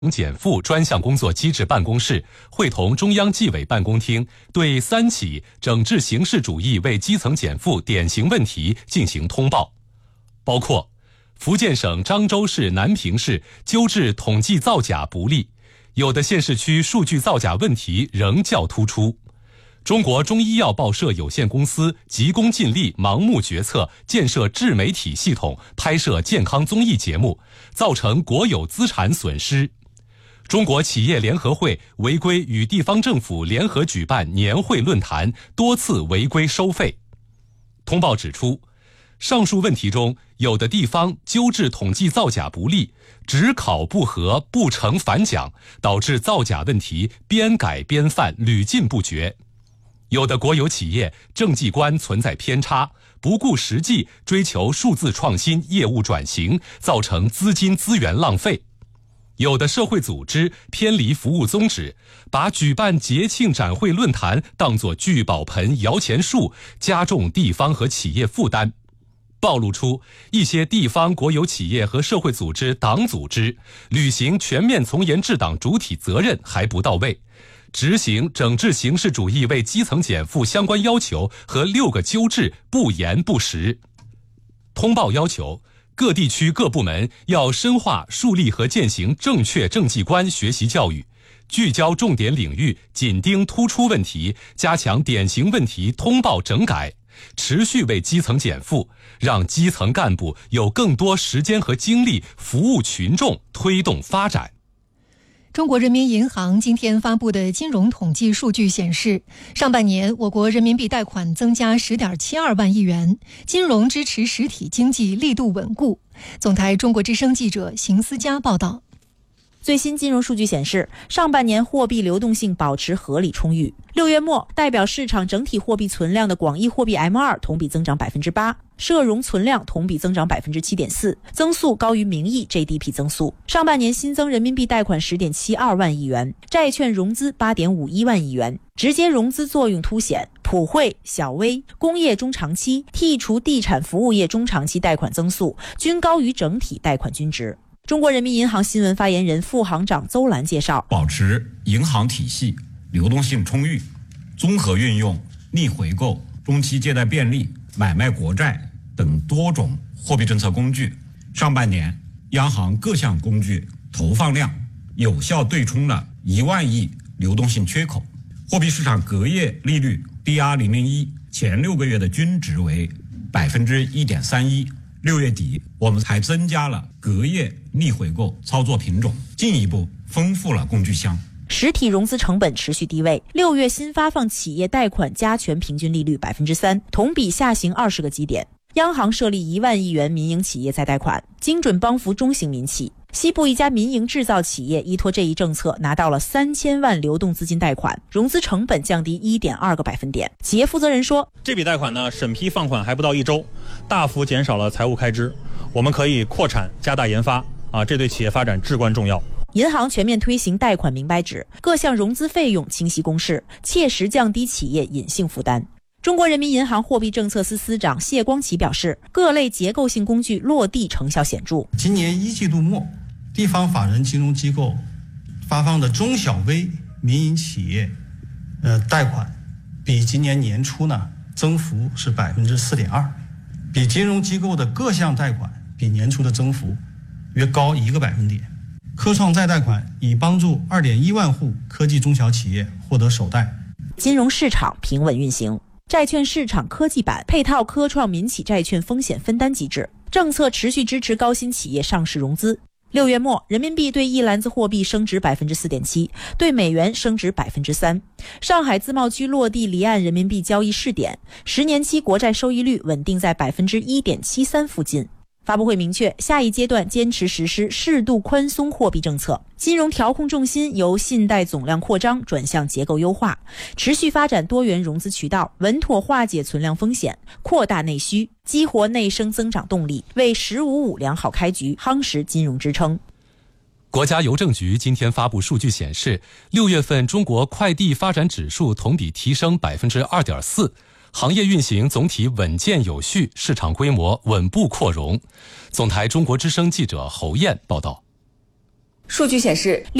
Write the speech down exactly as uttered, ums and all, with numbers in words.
减负专项工作机制办公室会同中央纪委办公厅对三起整治形式主义为基层减负典型问题进行通报，包括福建省漳州市南平市纠治统计造假不力，有的县市区数据造假问题仍较突出。中国中医药报社有限公司急功近利、盲目决策，建设自媒体系统，拍摄健康综艺节目，造成国有资产损失。中国企业联合会违规与地方政府联合举办年会论坛，多次违规收费。通报指出，上述问题中，有的地方纠治统计造假不力，只考不合，不成反奖，导致造假问题边改边犯，屡禁不绝。有的国有企业政绩观存在偏差，不顾实际追求数字创新、业务转型，造成资金资源浪费。有的社会组织偏离服务宗旨，把举办节庆展会论坛当作聚宝盆、摇钱树，加重地方和企业负担，暴露出一些地方国有企业和社会组织党组织履行全面从严治党主体责任还不到位，执行整治形式主义为基层减负相关要求和六个纠治不严不实。通报要求各地区各部门要深化树立和践行正确政绩观学习教育，聚焦重点领域，紧盯突出问题，加强典型问题通报整改，持续为基层减负，让基层干部有更多时间和精力服务群众，推动发展。 中国人民银行今天发布的金融统计数据显示，上半年我国人民币贷款增加 十点七二万亿元，金融支持实体经济力度稳固。总台中国之声记者邢思佳报道。 最新金融数据显示，上半年货币流动性保持合理充裕。六月末，代表市场整体货币存量的广义货币 M 二 同比增长 百分之八， 社融存量同比增长 百分之七点四， 增速高于名义 G D P 增速。上半年新增人民币贷款 十点七二万亿元，债券融资 八点五一万亿元，直接融资作用凸显，普惠、小微、工业中长期剔除地产服务业中长期贷款增速均高于整体贷款均值。中国人民银行新闻发言人、副行长邹兰介绍， 保持银行体系流动性充裕，综合运用逆回购、中期借贷便利、买卖国债等多种货币政策工具。上半年，央行各项工具投放量有效对冲了一万亿流动性缺口。货币市场隔夜利率 D R 零零一 前六个月的均值为 百分之一点三一。六月底，我们还增加了隔夜逆回购操作品种，进一步丰富了工具箱。 实体融资成本持续低位，六月新发放企业贷款加权平均利率 百分之三， 同比下行二十个基点。央行设立一万亿元民营企业再贷款，精准帮扶中型民企。西部一家民营制造企业依托这一政策拿到了三千万流动资金贷款，融资成本降低 一点二个百分点。企业负责人说， 这笔贷款呢，审批放款还不到一周，大幅减少了财务开支，我们可以扩产加大研发啊，这对企业发展至关重要。 银行全面推行贷款明白纸，各项融资费用清晰公示，切实降低企业隐性负担。中国人民银行货币政策司司长谢光启表示，各类结构性工具落地成效显著。 今年一季度末，地方法人金融机构发放的中小微民营企业呃贷款，比今年年初呢增幅是 百分之四点二， 比金融机构的各项贷款比年初的增幅约高一个百分点。科创再贷款已帮助 二点一万户科技中小企业获得首贷。 金融市场平稳运行。债券市场科技版配套科创民企债券风险分担机制，政策持续支持高新企业上市融资。六月末，人民币对一篮子货币升值 百分之四点七， 对美元升值 百分之三。上海自贸区落地离岸人民币交易试点，十年期国债收益率稳定在 百分之一点七三 附近。发布会明确，下一阶段坚持实施适度宽松货币政策，金融调控重心由信贷总量扩张转向结构优化，持续发展多元融资渠道，稳妥化解存量风险，扩大内需，激活内生增长动力，为十五五良好开局夯实金融支撑。 国家邮政局今天发布数据显示，六月份中国快递发展指数同比提升 百分之二点四，行业运行总体稳健有序，市场规模稳步扩容。总台中国之声记者侯燕报道。 数据显示